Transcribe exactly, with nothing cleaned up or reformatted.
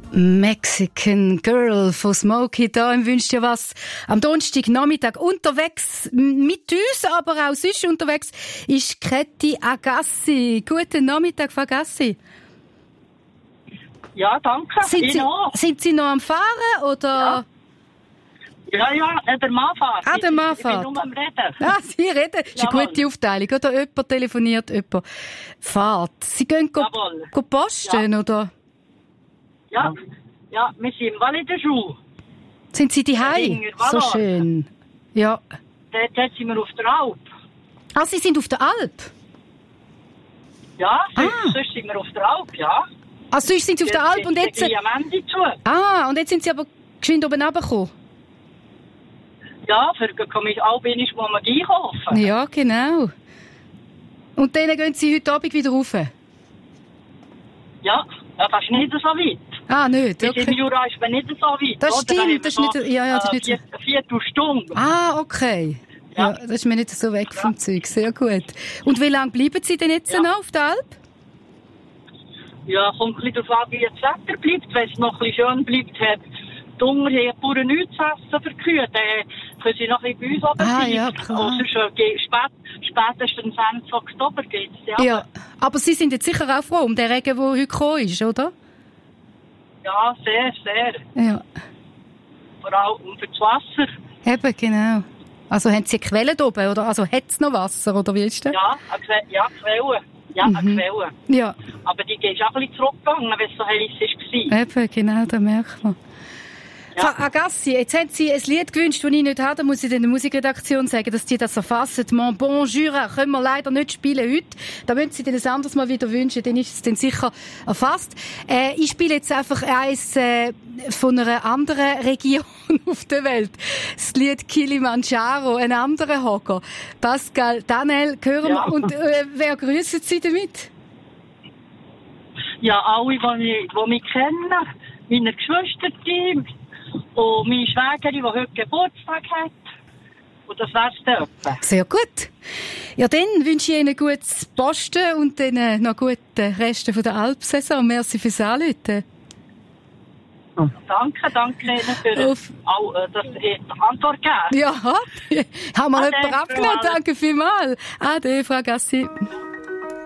Mexican Girl von Smokey da im «Wünsch dir was» am Donnerstagnachmittag unterwegs mit uns, aber auch sonst unterwegs ist Keti Agassi. Guten Nachmittag, Frau Agassi. Ja, danke. Sind Sie, sind Sie noch am Fahren oder? Ja, ja, ja der Mann fährt. Ah, der Mann fährt. Ich bin nur am Reden. Ah, Sie reden. Das ist eine gute Aufteilung, oder? Jemand telefoniert, jemand fährt. Sie gehen go, go posten, ja. Oder? Ja, ja, wir sind im Val de Joux. Sind Sie daheim? So schön. Ja. Dort, dort sind wir auf der Alp. Ah, Sie sind auf der Alp? Ja, sonst, ah. sonst sind wir auf der Alp, ja. Ah, sonst sind Sie auf der Alp und jetzt... am Ende zu. Ah, und jetzt sind Sie aber geschwind oben runtergekommen? Ja, für komme ich auch wenig, wo wir einkaufen. Ja, genau. Und dann gehen Sie heute Abend wieder rauf? Ja, das ist nicht so weit. Ah, nicht? Okay. Im Jura ist man nicht so weit. Das oder? stimmt, das ist nicht so... Ja, ja, das ist nicht so... Eine Viertelstunde. Ah, okay. Ja. Ja, das ist mir nicht so weg ja. vom Zeug. Sehr gut. Und wie lange bleiben Sie denn jetzt ja. noch auf der Alp? Ja, kommt ein bisschen darauf an, wie das Wetter bleibt. Wenn es noch ein bisschen schön bleibt, hat die Hunger hier pure nichts zu essen für die Kühe. Dann können sie noch ein bisschen bei uns oben ah, sein. Ja, klar. Oder schon spät, spätestens Ende Oktober geht es ja. Ja, aber Sie sind jetzt sicher auch froh um den Regen, der heute gekommen ist, oder? Ja, sehr, sehr. Ja. Vor allem für das Wasser. Eben, genau. Also haben Sie Quellen oben, oder? Also hat es noch Wasser, oder wie ist das? Ja, eine Que- ja Quellen. Ja, mhm. eine Quelle. Ja. Aber die ist auch ein bisschen zurückgegangen, wenn es so heiß war. Eben, genau, das merkt man. Ja. Frau Agassi, jetzt haben Sie ein Lied gewünscht, das ich nicht habe. Da muss ich in der Musikredaktion sagen, dass die das erfassen. «Mon bon Jura» können wir leider nicht spielen heute. Da müssen Sie dann ein anderes Mal wieder wünschen, dann ist es dann sicher erfasst. Äh, ich spiele jetzt einfach eins äh, von einer anderen Region auf der Welt. Das Lied «Kilimanjaro», ein anderer Hocker. Pascal, Daniel, hören ja. wir. Und äh, wer grüßen Sie damit? Ja, alle, die, die mich kennen. Meine Geschwister, und meine Schwägerin, die heute Geburtstag hat. Und das wär's dann. Sehr gut. Ja, dann wünsche ich Ihnen gutes Posten und dann noch guten Rest von der Alpsaison. Merci fürs Anrufen. Oh. Danke, danke Ihnen für Auf. auch, äh, das, äh, die Antwort geben. Ja, haben wir jemanden abgenommen. Danke vielmals. Ade, Frau Agassi.